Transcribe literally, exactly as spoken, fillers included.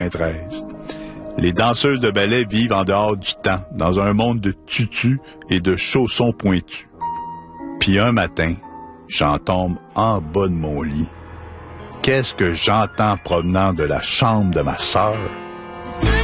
quatre-vingt-treize. Les danseuses de ballet vivent en dehors du temps, dans un monde de tutus et de chaussons pointus. Puis un matin, j'en tombe en bas de mon lit. Qu'est-ce que j'entends provenant de la chambre de ma sœur?